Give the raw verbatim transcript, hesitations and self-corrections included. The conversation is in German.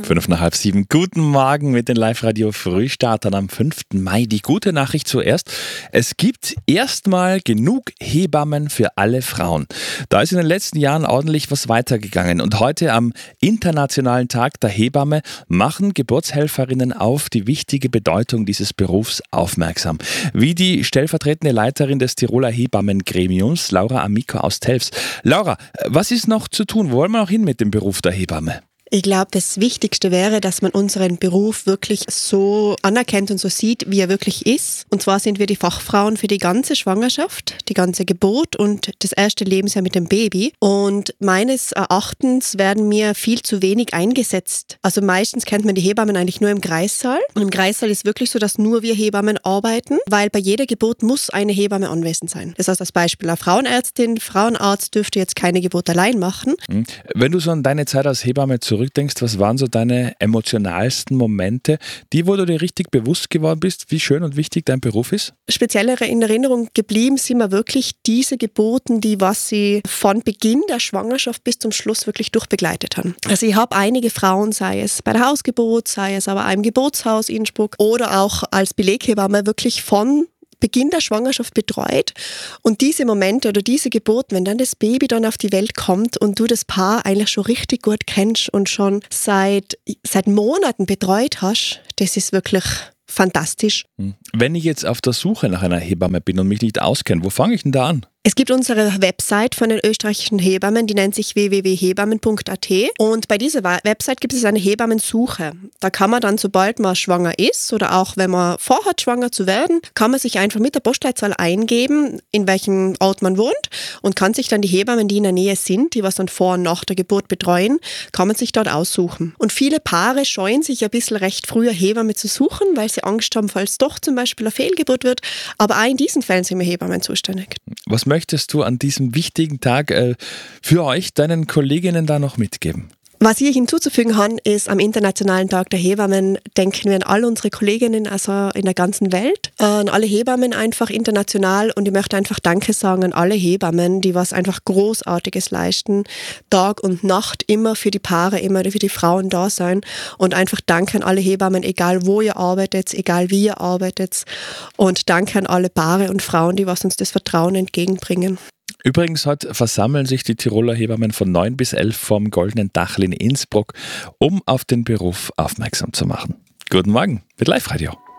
Fünf nach halb sieben. Guten Morgen mit den Live-Radio-Frühstartern am fünften Mai. Die gute Nachricht zuerst. Es gibt erstmal genug Hebammen für alle Frauen. Da ist in den letzten Jahren ordentlich was weitergegangen. Und heute am Internationalen Tag der Hebamme machen Geburtshelferinnen auf die wichtige Bedeutung dieses Berufs aufmerksam. Wie die stellvertretende Leiterin des Tiroler Hebammengremiums, Laura Amico aus Telfs. Laura, was ist noch zu tun? Wo wollen wir noch hin mit dem Beruf der Hebamme? Ich glaube, das Wichtigste wäre, dass man unseren Beruf wirklich so anerkennt und so sieht, wie er wirklich ist. Und zwar sind wir die Fachfrauen für die ganze Schwangerschaft, die ganze Geburt und das erste Lebensjahr mit dem Baby. Und meines Erachtens werden wir viel zu wenig eingesetzt. Also meistens kennt man die Hebammen eigentlich nur im Kreissaal. Und im Kreissaal ist wirklich so, dass nur wir Hebammen arbeiten, weil bei jeder Geburt muss eine Hebamme anwesend sein. Das heißt als Beispiel eine Frauenärztin, Frauenarzt dürfte jetzt keine Geburt allein machen. Wenn du so an deine Zeit als Hebamme zurück Denkst, was waren so deine emotionalsten Momente, die, wo du dir richtig bewusst geworden bist, wie schön und wichtig dein Beruf ist? Speziell in Erinnerung geblieben sind mir wirklich diese Geburten, die was sie von Beginn der Schwangerschaft bis zum Schluss wirklich durchbegleitet haben. Also ich habe einige Frauen, sei es bei der Hausgeburt, sei es aber auch im Geburtshaus Innsbruck oder auch als Beleghebamme wirklich von Beginn der Schwangerschaft betreut und diese Momente oder diese Geburten, wenn dann das Baby dann auf die Welt kommt und du das Paar eigentlich schon richtig gut kennst und schon seit, seit Monaten betreut hast, das ist wirklich fantastisch. Wenn ich jetzt auf der Suche nach einer Hebamme bin und mich nicht auskenne, wo fange ich denn da an? Es gibt unsere Website von den österreichischen Hebammen, die nennt sich w w w punkt hebammen punkt a t und bei dieser Website gibt es eine Hebammensuche. Da kann man dann, sobald man schwanger ist oder auch wenn man vorhat, schwanger zu werden, kann man sich einfach mit der Postleitzahl eingeben, in welchem Ort man wohnt und kann sich dann die Hebammen, die in der Nähe sind, die was dann vor und nach der Geburt betreuen, kann man sich dort aussuchen. Und viele Paare scheuen sich ein bisschen recht früh eine Hebamme zu suchen, weil sie Angst haben, falls doch zum Beispiel eine Fehlgeburt wird. Aber auch in diesen Fällen sind wir Hebammen zuständig. Was möchtest du an diesem wichtigen Tag äh, für euch, deinen Kolleginnen da noch mitgeben? Was ich hinzuzufügen habe, ist, am Internationalen Tag der Hebammen denken wir an all unsere Kolleginnen also in der ganzen Welt, an alle Hebammen einfach international und ich möchte einfach Danke sagen an alle Hebammen, die was einfach Großartiges leisten, Tag und Nacht immer für die Paare, immer für die Frauen da sein und einfach Danke an alle Hebammen, egal wo ihr arbeitet, egal wie ihr arbeitet und Danke an alle Paare und Frauen, die was uns das Vertrauen entgegenbringen. Übrigens, heute versammeln sich die Tiroler Hebammen von neun bis elf vorm Goldenen Dachl in Innsbruck, um auf den Beruf aufmerksam zu machen. Guten Morgen mit Live-Radio.